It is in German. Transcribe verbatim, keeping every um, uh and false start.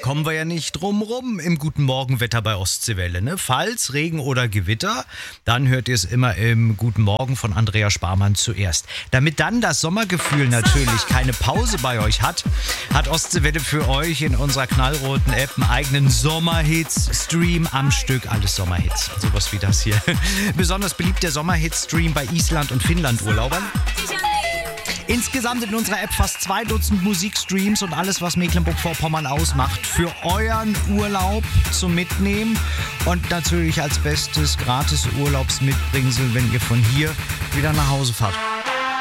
kommen wir ja nicht drum rum im Guten Morgen-Wetter bei Ostseewelle. Ne? Falls Regen oder Gewitter, dann hört ihr es immer im Guten Morgen von Andrea Sparmann zuerst. Damit dann das Sommergefühl natürlich keine Pause bei euch hat, hat Ostseewelle für euch in unserer knallroten App einen eigenen Sommerhits-Stream am Stück. Alles Sommerhits, sowas wie das hier. Besonders beliebt der Sommerhits-Stream bei Island- und Finnland-Urlaubern. Insgesamt in unserer App fast zwei Dutzend Musikstreams und alles, was Mecklenburg-Vorpommern ausmacht, für euren Urlaub zum Mitnehmen und natürlich als bestes gratis Urlaubsmitbringsel, wenn ihr von hier wieder nach Hause fahrt.